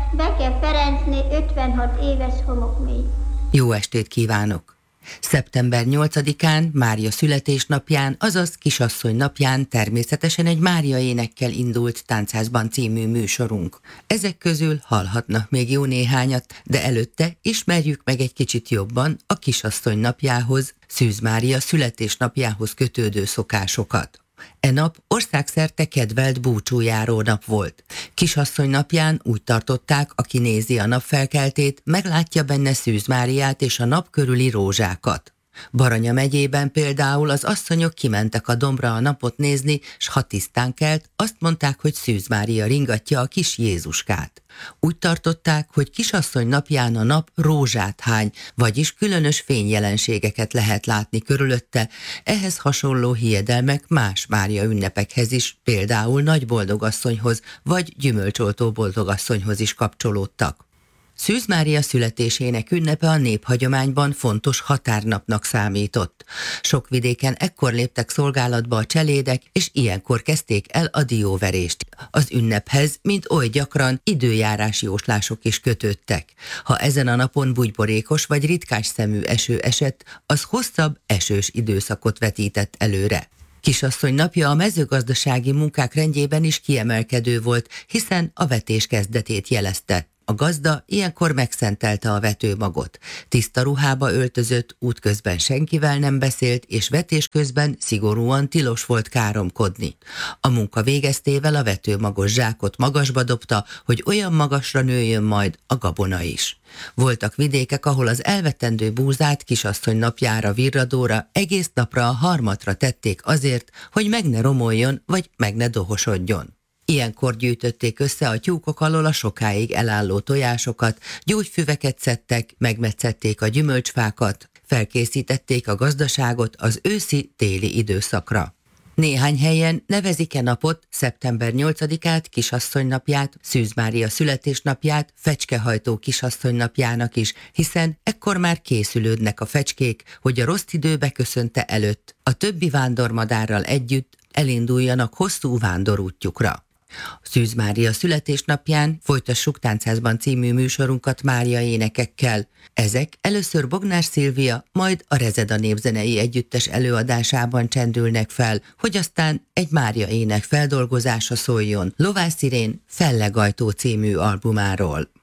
Beke Ferencné 56 éves homokmély. Jó estét kívánok! Szeptember 8-án, Mária születésnapján, azaz Kisasszony napján természetesen egy Mária énekkel indult Táncházban című műsorunk. Ezek közül hallhatnak még jó néhányat, de előtte ismerjük meg egy kicsit jobban a Kisasszony napjához, Szűz Mária születésnapjához kötődő szokásokat. E nap országszerte kedvelt búcsújáró nap volt. Kisasszony napján úgy tartották, aki nézi a napfelkeltét, meglátja benne Szűz Máriát és a nap körüli rózsákat. Baranya megyében például az asszonyok kimentek a dombra a napot nézni, s ha tisztán kelt, azt mondták, hogy Szűz Mária ringatja a kis Jézuskát. Úgy tartották, hogy Kisasszony napján a nap rózsát hány, vagyis különös fényjelenségeket lehet látni körülötte, ehhez hasonló hiedelmek más Mária ünnepekhez is, például Nagyboldogasszonyhoz vagy Gyümölcsoltó Boldogasszonyhoz is kapcsolódtak. Szűz Mária születésének ünnepe a néphagyományban fontos határnapnak számított. Sok vidéken ekkor léptek szolgálatba a cselédek, és ilyenkor kezdték el a dióverést. Az ünnephez, mint oly gyakran, időjárási jóslások is kötődtek. Ha ezen a napon bugyborékos vagy ritkás szemű eső esett, az hosszabb, esős időszakot vetített előre. Kisasszony napja a mezőgazdasági munkák rendjében is kiemelkedő volt, hiszen a vetés kezdetét jelezte. A gazda ilyenkor megszentelte a vetőmagot. Tiszta ruhába öltözött, útközben senkivel nem beszélt, és vetés közben szigorúan tilos volt káromkodni. A munka végeztével a vetőmagos zsákot magasba dobta, hogy olyan magasra nőjön majd a gabona is. Voltak vidékek, ahol az elvetendő búzát Kisasszony napjára, virradóra, egész napra a harmatra tették azért, hogy meg ne romoljon, vagy meg ne dohosodjon. Ilyenkor gyűjtötték össze a tyúkok alól a sokáig elálló tojásokat, gyógyfüveket szedtek, megmetszették a gyümölcsfákat, felkészítették a gazdaságot az őszi-téli időszakra. Néhány helyen nevezik-e napot, szeptember 8-át, Kisasszony napját, Szűz Mária születésnapját, fecskehajtó Kisasszony napjának is, hiszen ekkor már készülődnek a fecskék, hogy a rossz idő beköszönte előtt a többi vándormadárral együtt elinduljanak hosszú vándorútjukra. Szűz Mária születésnapján folytassuk Táncházban című műsorunkat Mária énekekkel. Ezek először Bognár Szilvia, majd a Rezeda Népzenei Együttes előadásában csendülnek fel, hogy aztán egy Mária ének feldolgozása szóljon Lovász Irén Fellegajtó című albumáról.